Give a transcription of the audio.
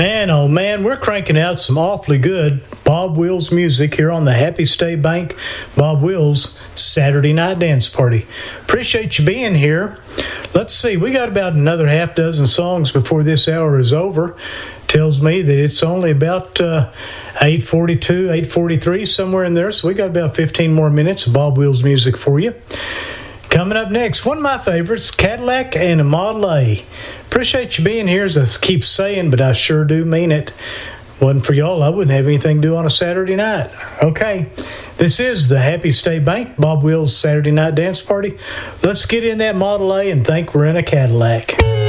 Man, oh man, we're cranking out some awfully good Bob Wills music here on the Happy State Bank Bob Wills Saturday Night Dance Party. Appreciate you being here. Let's see, we got about another half dozen songs before this hour is over. Tells me that it's only about 8:42, 8:43, somewhere in there, so we got about 15 more minutes of Bob Wills music for you. Coming up next, one of my favorites, Cadillac and a Model A. Appreciate you being here, as I keep saying, but I sure do mean it. Wasn't for y'all, I wouldn't have anything to do on a Saturday night. Okay, this is the Happy State Bank Bob Wills Saturday Night Dance Party. Let's get in that Model A and think we're in a Cadillac.